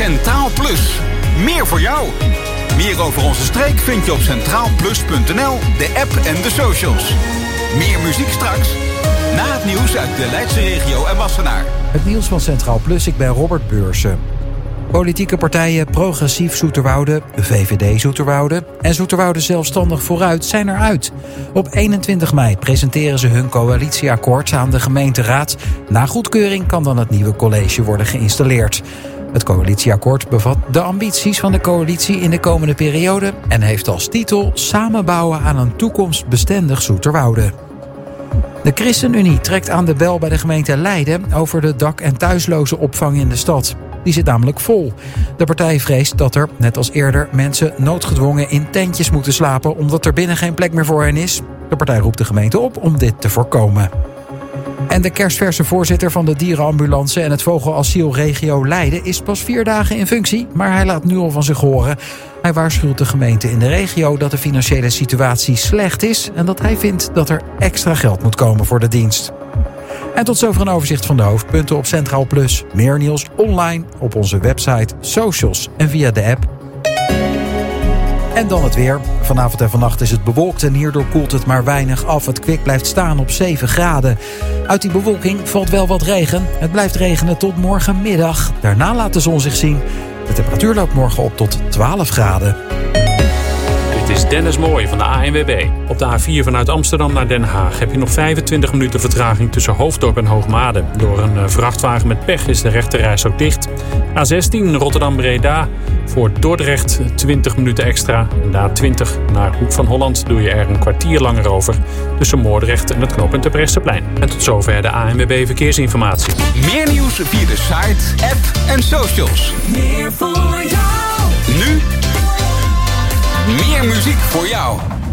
Centraal Plus. Meer voor jou. Meer over onze streek vind je op centraalplus.nl, de app en de socials. Meer muziek straks. Na het nieuws uit de Leidse regio en Wassenaar. Het nieuws van Centraal Plus, ik ben Robert Beursen. Politieke partijen Progressief Zoeterwoude, VVD Zoeterwoude en Zoeterwoude Zelfstandig Vooruit zijn eruit. Op 21 mei presenteren ze hun coalitieakkoord aan de gemeenteraad. Na goedkeuring kan dan het nieuwe college worden geïnstalleerd. Het coalitieakkoord bevat de ambities van de coalitie in de komende periode en heeft als titel Samenbouwen aan een toekomstbestendig Zoeterwoude. De ChristenUnie trekt aan de bel bij de gemeente Leiden over de dak- en thuisloze opvang in de stad. Die zit namelijk vol. De partij vreest dat er, net als eerder, mensen noodgedwongen in tentjes moeten slapen omdat er binnen geen plek meer voor hen is. De partij roept de gemeente op om dit te voorkomen. En de kerstverse voorzitter van de dierenambulance en het vogelasiel regio Leiden is pas 4 dagen in functie, maar hij laat nu al van zich horen. Hij waarschuwt de gemeente in de regio dat de financiële situatie slecht is en dat hij vindt dat er extra geld moet komen voor de dienst. En tot zover een overzicht van de hoofdpunten op Centraal Plus. Meer nieuws online op onze website, socials en via de app. En dan het weer. Vanavond en vannacht is het bewolkt en hierdoor koelt het maar weinig af. Het kwik blijft staan op 7 graden. Uit die bewolking valt wel wat regen. Het blijft regenen tot morgenmiddag. Daarna laat de zon zich zien. De temperatuur loopt morgen op tot 12 graden. Dit is Dennis Mooij van de ANWB. Op de A4 vanuit Amsterdam naar Den Haag heb je nog 25 minuten vertraging tussen Hoofddorp en Hoogmade. Door een vrachtwagen met pech is de rechterreis ook dicht. A16 Rotterdam-Breda voor Dordrecht 20 minuten extra. En de A20 naar Hoek van Holland doe je er een kwartier langer over tussen Moordrecht en het knooppunt Terbrechtseplein. En tot zover de ANWB Verkeersinformatie. Meer nieuws via de site, app en socials. Meer voor jou. Nu meer muziek voor jou.